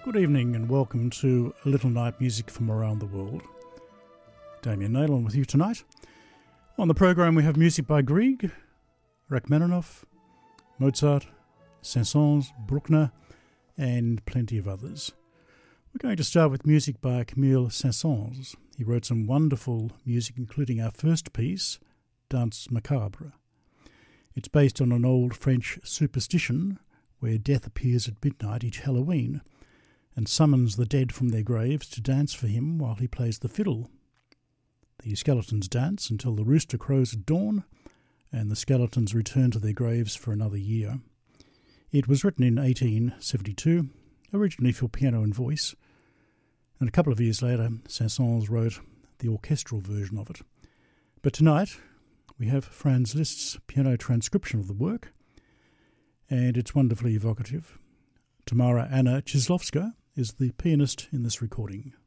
Good evening and welcome to A Little Night Music from Around the World. Damien Naylon with you tonight. On the program we have music by Grieg, Rachmaninoff, Mozart, Saint-Saëns, Bruckner and plenty of others. We're going to start with music by Camille Saint-Saëns. He wrote some wonderful music including our first piece, Danse Macabre. It's based on an old French superstition where death appears at midnight each Halloween and summons the dead from their graves to dance for him while he plays the fiddle. The skeletons dance until the rooster crows at dawn, and the skeletons return to their graves for another year. It was written in 1872, originally for piano and voice, and a couple of years later Saint-Saëns wrote the orchestral version of it. But tonight we have Franz Liszt's piano transcription of the work, and it's wonderfully evocative. Tamara Anna Chislovska is the pianist in this recording.